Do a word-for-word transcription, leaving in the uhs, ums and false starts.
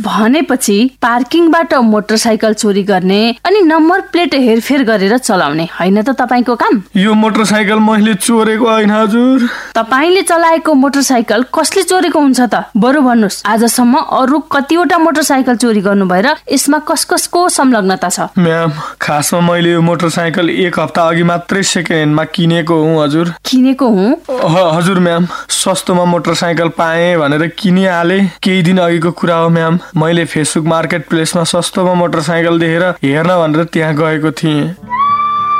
भनेपछि पार्किङबाट मोटरसाइकल चोरी गर्ने अनि नम्बर प्लेट हेरफेर गरेर चलाउने हैन त तपाईको काम? यो मोटरसाइकल मैले चोरेको हैन हजुर। तपाईले चलाएको मोटरसाइकल कसले चोरेको हुन्छ त? बरु भन्नुस्, आजसम्म अरु कतिवटा मोटरसाइकल चोरी गर्नु भएर यसमा कस कसको संलग्नता छ? म्याम, खासमा मैले यो मोटरसाइकल एक हप्ता अघि मात्रै सेकेन्ड ह्यान्डमा किनेको हुँ हजुर। किनेको हुँ? हजुर म्याम, सस्तोमा मोटरसाइकल पाएँ भनेर किनिहाले। केही दिन अघिको कुरा हो म्याम। मैले फेसबुक मार्केट प्लेसमा सस्तोमा मोटरसाइकल देखेर हेर्न भनेर त्यहाँ गएको थिएँ।